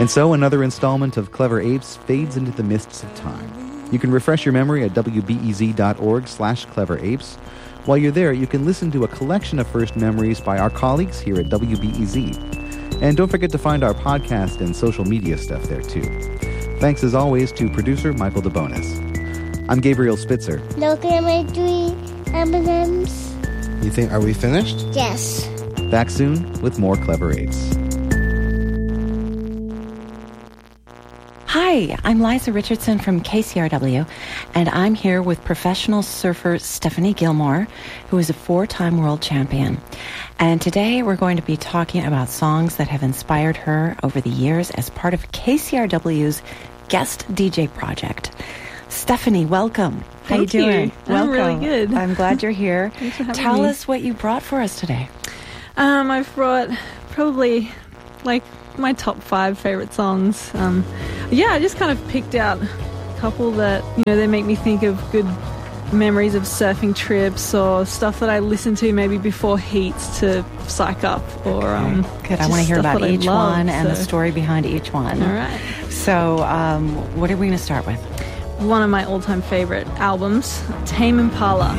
And so another installment of Clever Apes fades into the mists of time. You can refresh your memory at wbez.org/cleverapes. While you're there, you can listen to a collection of first memories by our colleagues here at WBEZ. And don't forget to find our podcast and social media stuff there, too. Thanks, as always, to producer Michael DeBonis. I'm Gabriel Spitzer. Look at my 3 M&Ms. You think, are we finished? Yes. Back soon with more Clever Apes. Hi, I'm Liza Richardson from KCRW, and I'm here with professional surfer Stephanie Gilmore, who is a 4-time world champion. And today we're going to be talking about songs that have inspired her over the years as part of KCRW's Guest DJ project. Stephanie, welcome. How you doing? I'm really good. I'm glad you're here. Thanks for having Tell me. us what you brought for us today. I've brought probably my top 5 favorite songs. I just kind of picked out a couple that, they make me think of good memories of surfing trips or stuff that I listen to maybe before heats to psych up. Or Good. I want to hear about each one and the so. story behind each one. All right. So what are we going to start with? One of my all-time favorite albums, Tame Impala.